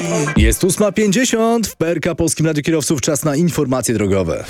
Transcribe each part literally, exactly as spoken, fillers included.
Jest ósma pięćdziesiąt w P R K Polskim Radiu Kierowców. Czas na informacje drogowe.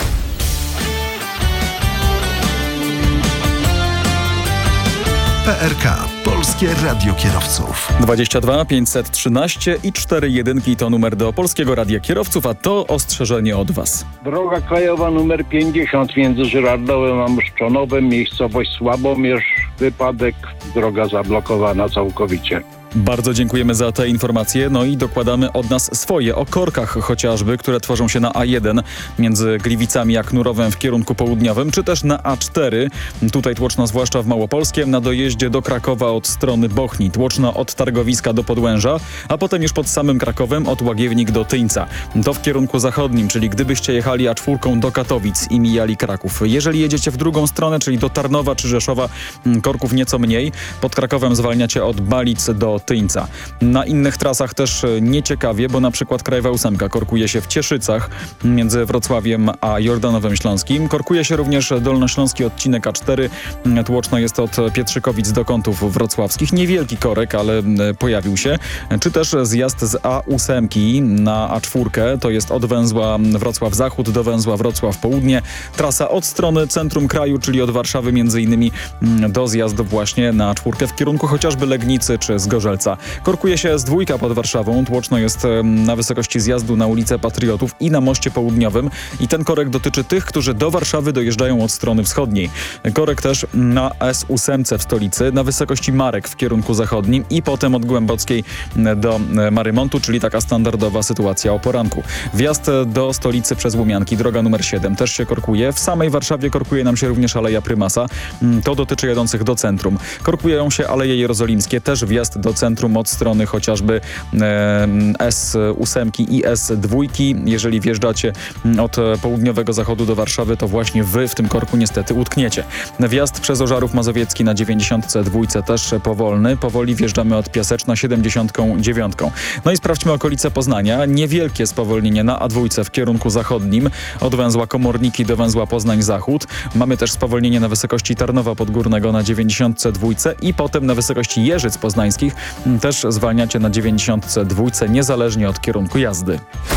P R K. Polskie Radio Kierowców. dwadzieścia dwa pięćset trzynaście i cztery jedynki to numer do Polskiego Radia Kierowców, a to ostrzeżenie od Was. Droga krajowa numer pięćdziesiąt między Żyrardowem a Mszczonowem, miejscowość Słabomierz, wypadek, droga zablokowana całkowicie. Bardzo dziękujemy za te informacje, no i dokładamy od nas swoje o korkach chociażby, które tworzą się na A jeden między Gliwicami a Knurowem w kierunku południowym, czy też na A cztery, tutaj tłoczno zwłaszcza w Małopolskiem, na dojeździe do Krakowa od strony Bochni, tłoczno od Targowiska do Podłęża, a potem już pod samym Krakowem od Łagiewnik do Tyńca. To w kierunku zachodnim, czyli gdybyście jechali A cztery do Katowic i mijali Kraków. Jeżeli jedziecie w drugą stronę, czyli do Tarnowa czy Rzeszowa, korków nieco mniej, pod Krakowem zwalniacie od Balic do Tyńca. Na innych trasach też nieciekawie, bo na przykład Krajowa ósemka korkuje się w Cieszycach między Wrocławiem a Jordanowem Śląskim. Korkuje się również dolnośląski odcinek A cztery. Tłoczno jest od Pietrzykowic do Kątów Wrocławskich. Niewielki korek, ale pojawił się. Czy też zjazd z A osiem na A cztery. To jest od węzła Wrocław Zachód do węzła Wrocław Południe. Trasa od strony centrum kraju, czyli od Warszawy między innymi do zjazdu właśnie na A cztery w kierunku chociażby Legnicy czy Zgorzelca. Korkuje się S dwa pod Warszawą. Tłoczno jest na wysokości zjazdu na ulicę Patriotów i na moście południowym. I ten korek dotyczy tych, którzy do Warszawy dojeżdżają od strony wschodniej. Korek też na S osiem w stolicy, na wysokości Marek w kierunku zachodnim i potem od Głębockiej do Marymontu, czyli taka standardowa sytuacja o poranku. Wjazd do stolicy przez Łumianki, droga numer siedem, też się korkuje. W samej Warszawie korkuje nam się również Aleja Prymasa. To dotyczy jadących do centrum. Korkują się Aleje Jerozolimskie, też wjazd do centrum od strony chociażby e, S osiem i S dwa. Jeżeli wjeżdżacie od południowego zachodu do Warszawy, to właśnie wy w tym korku niestety utkniecie. Wjazd przez Ożarów Mazowiecki na dziewięćdziesiątce dwa też powolny. Powoli wjeżdżamy od Piaseczna siedemdziesiątką dziewiątką. No i sprawdźmy okolice Poznania. Niewielkie spowolnienie na A dwa w kierunku zachodnim od węzła Komorniki do węzła Poznań Zachód. Mamy też spowolnienie na wysokości Tarnowa Podgórnego na dziewięćdziesiątce dwa i potem na wysokości Jeżyc Poznańskich też zwalniacie na dziewięćdziesiątce dwa niezależnie od kierunku jazdy.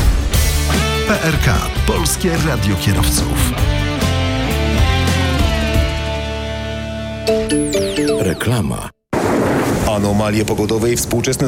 P R K. Polskie Radio Kierowców. Reklama. Anomalie pogodowe i współczesne